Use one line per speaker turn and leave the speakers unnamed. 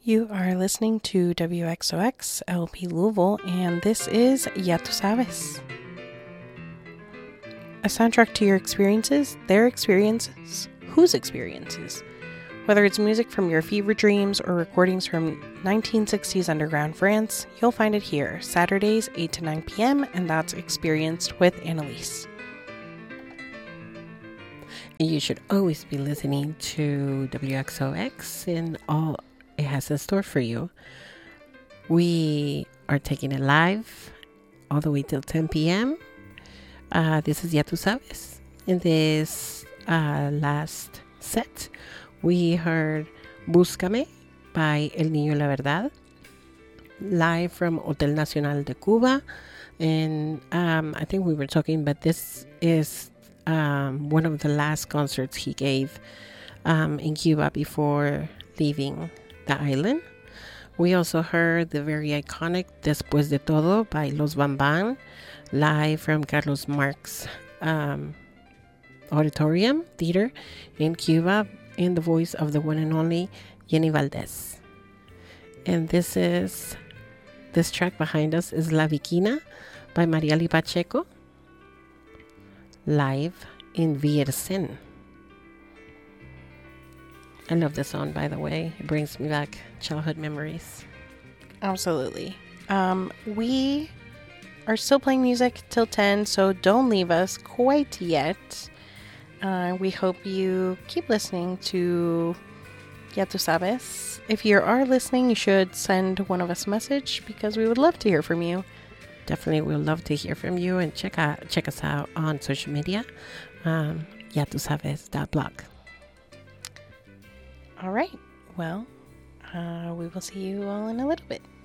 You are listening to WXOX LP Louisville, and this is Ya Tu Sabes. A soundtrack to your experiences, their experiences, whose experiences. Whether it's music from your fever dreams or recordings from 1960s underground France, you'll find it here, Saturdays 8 to 9 p.m., and that's Experienced with Annalise.
You should always be listening to WXOX and all it has in store for you. We are taking it live all the way till 10 p.m. This is Ya Tu Sabes. In this last set, we heard Búscame by El Niño La Verdad, live from Hotel Nacional de Cuba. And I think we were talking, but this is one of the last concerts he gave in Cuba before leaving the island. We also heard the very iconic Después de Todo by Los Bambán, live from Carlos Marx Auditorium Theater in Cuba, in the voice of the one and only Jenny Valdez. And this track behind us is La Viquina by Mariali Pacheco, live in Viersen. I love this song, by the way. It brings me back childhood memories.
Absolutely. We are still playing music till 10, so don't leave us quite yet. We hope you keep listening to Ya Tu Sabes. If you are listening, you should send one of us a message because we would love to hear from you.
Definitely, we'd love to hear from you, and check us out on social media. yatusabes.blog.
All right. Well, we will see you all in a little bit.